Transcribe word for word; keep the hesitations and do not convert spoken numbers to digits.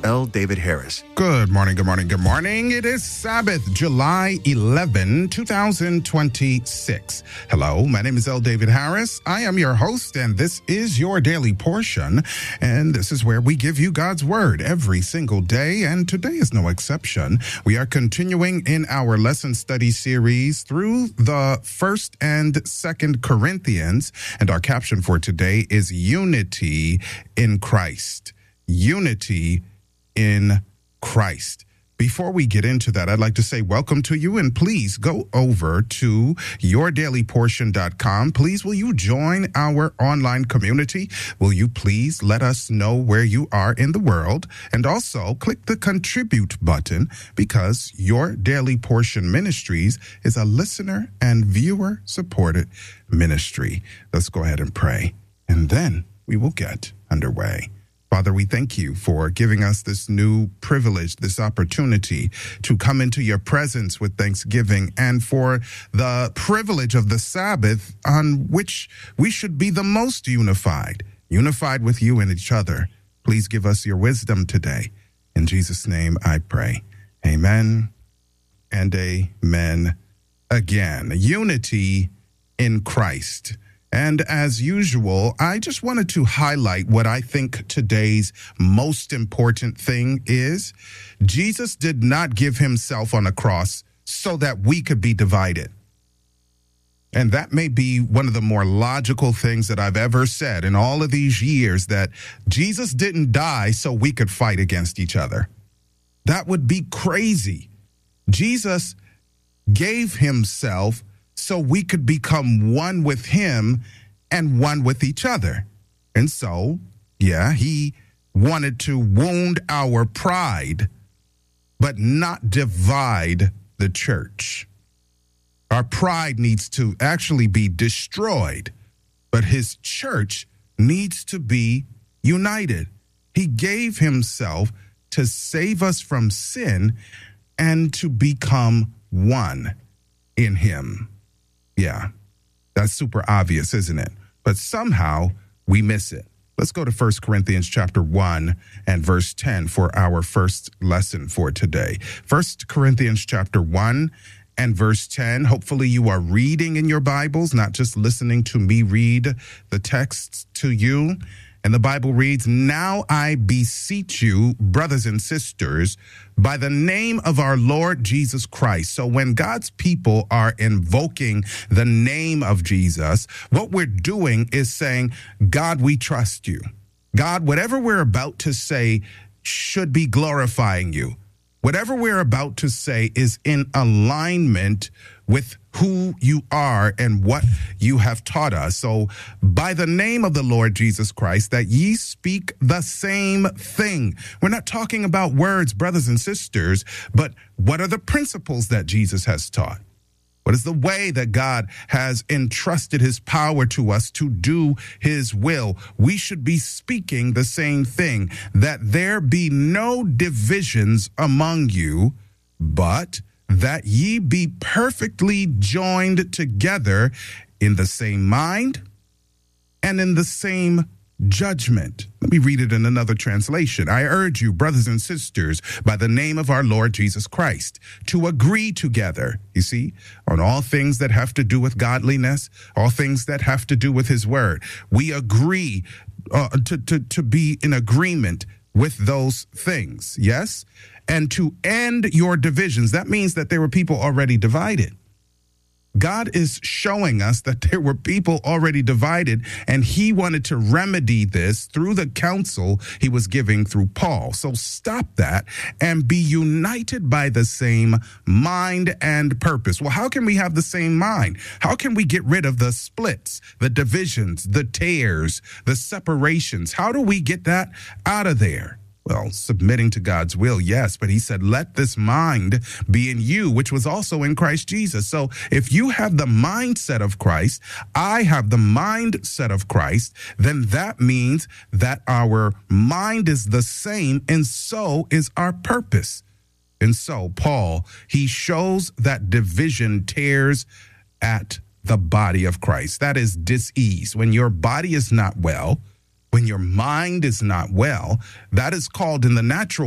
L. David Harris. Good morning, good morning, good morning. It is Sabbath, July eleventh, twenty twenty-six. Hello, my name is L. David Harris. I am your host, and this is your daily portion. And this is where we give you God's word every single day, and today is no exception. We are continuing in our lesson study series through the first and second Corinthians, and our caption for today is Unity in Christ. Unity in Christ. Before we get into that, I'd like to say welcome to you, and please go over to your daily portion dot com. Please, will you join our online community? Will you please let us know where you are in the world? And also click the contribute button, because Your Daily Portion Ministries is a listener and viewer supported ministry. Let's go ahead and pray, and then we will get underway. Father, we thank you for giving us this new privilege, this opportunity to come into your presence with thanksgiving, and for the privilege of the Sabbath on which we should be the most unified, unified with you and each other. Please give us your wisdom today. In Jesus' name I pray. Amen and amen again. Unity in Christ. And as usual, I just wanted to highlight what I think today's most important thing is. Jesus did not give himself on a cross so that we could be divided. And that may be one of the more logical things that I've ever said in all of these years, that Jesus didn't die so we could fight against each other. That would be crazy. Jesus gave himself so we could become one with him and one with each other. And so, yeah, he wanted to wound our pride, but not divide the church. Our pride needs to actually be destroyed, but his church needs to be united. He gave himself to save us from sin and to become one in him. Yeah, that's super obvious, isn't it? But somehow we miss it. Let's go to First Corinthians chapter one and verse ten for our first lesson for today. First Corinthians chapter one and verse ten. Hopefully you are reading in your Bibles, not just listening to me read the text to you. And the Bible reads, "Now I beseech you, brothers and sisters, by the name of our Lord Jesus Christ." So when God's people are invoking the name of Jesus, what we're doing is saying, God, we trust you. God, whatever we're about to say should be glorifying you. Whatever we're about to say is in alignment with who you are and what you have taught us. So by the name of the Lord Jesus Christ, that ye speak the same thing. We're not talking about words, brothers and sisters, but what are the principles that Jesus has taught? What is the way that God has entrusted his power to us to do his will? We should be speaking the same thing, that there be no divisions among you, but that ye be perfectly joined together in the same mind and in the same judgment. Let me read it in another translation. I urge you, brothers and sisters, by the name of our Lord Jesus Christ, to agree together, you see, on all things that have to do with godliness, all things that have to do with his word. We agree uh, to, to, to be in agreement with those things, yes? And to end your divisions. That means that there were people already divided. God is showing us that there were people already divided, and he wanted to remedy this through the counsel he was giving through Paul. So stop that and be united by the same mind and purpose. Well, how can we have the same mind? How can we get rid of the splits, the divisions, the tears, the separations? How do we get that out of there? Well, submitting to God's will, yes, but he said, let this mind be in you, which was also in Christ Jesus. So if you have the mindset of Christ, I have the mindset of Christ, then that means that our mind is the same, and so is our purpose. And so Paul, he shows that division tears at the body of Christ. That is dis-ease. When your body is not well, when your mind is not well, that is called in the natural